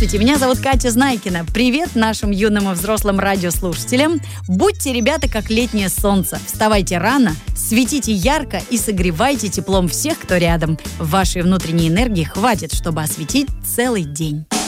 Здравствуйте, меня зовут Катя Знайкина. Привет нашим юным и взрослым радиослушателям. Будьте, ребята, как летнее солнце. Вставайте рано, светите ярко и согревайте теплом всех, кто рядом. Вашей внутренней энергии хватит, чтобы осветить целый день.